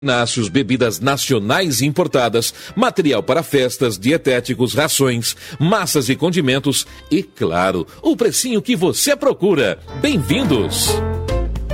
Inácios, bebidas nacionais e importadas, material para festas, dietéticos, rações, massas e condimentos e, claro, o precinho que você procura. Bem-vindos!